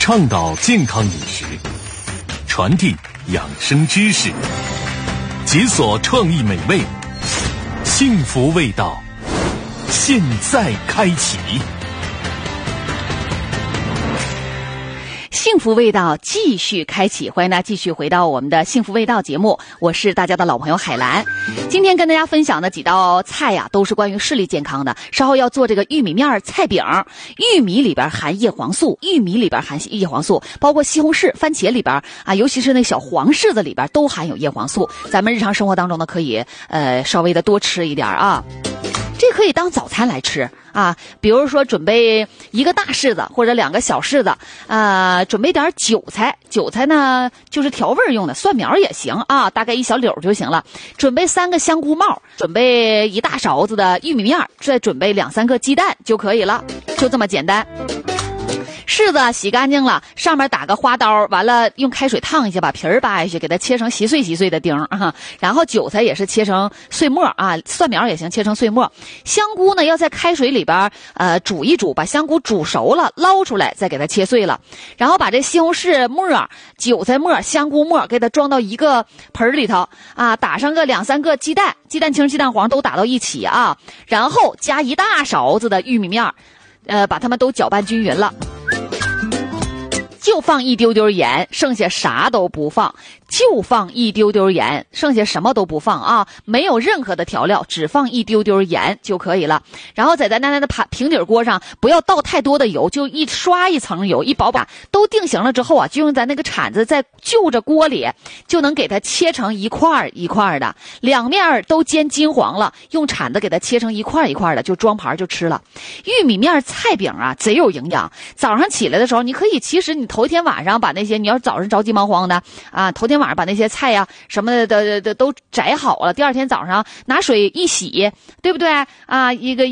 倡导健康饮食，传递养生知识，解锁创意美味，幸福味道，现在开启。 幸福味道继续开启，欢迎大家继续回到我们的幸福味道节目，我是大家的老朋友海兰。今天跟大家分享的几道菜呀，都是关于视力健康的。稍后要做这个玉米面菜饼，玉米里边含叶黄素，包括西红柿、番茄里边啊，尤其是那小黄柿子里边都含有叶黄素。咱们日常生活当中呢，可以稍微的多吃一点啊。这可以当早餐来吃啊，比如说准备一个大柿子或者2个小柿子，准备点韭菜呢就是调味用的，蒜苗也行啊，大概1小绺就行了。准备3个香菇帽，准备1大勺子的玉米面，再准备2、3个鸡蛋就可以了，就这么简单。柿子洗干净了，上面打个花刀，完了用开水烫一下，把皮儿扒下去，给它切成细碎的丁啊。然后韭菜也是切成碎末啊，蒜苗也行，切成碎末。香菇呢要在开水里边煮一煮，把香菇煮熟了捞出来，再给它切碎了。然后把这西红柿末、韭菜末、香菇末给它装到一个盆里头啊，打上个2、3个鸡蛋，鸡蛋清、鸡蛋黄都打到一起啊，然后加1大勺子的玉米面，把它们都搅拌均匀了。就放一丢丢盐，剩下啥都不放，就放一丢丢盐，剩下什么都不放啊，没有任何的调料，只放一丢丢盐就可以了。然后在咱那的平底锅上，不要倒太多的油，就刷一层油，一薄薄都定型了之后啊，就用咱那个铲子在就着锅里，就能给它切成一块一块的，两面都煎金黄了，用铲子给它切成一块一块的，就装盘就吃了。玉米面菜饼啊，贼有营养。早上起来的时候，你可以其实你头一天晚上把那些，你要早上着急忙慌的啊，头天晚上把那些菜呀什么的都摘好了，第二天早上拿水一洗，对不对啊？